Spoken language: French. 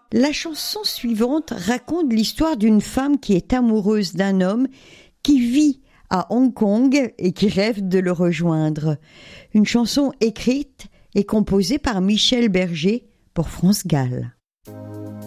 La chanson suivante raconte l'histoire d'une femme qui est amoureuse d'un homme qui vit à Hong Kong et qui rêve de le rejoindre. Une chanson écrite et composée par Michel Berger pour France Gall.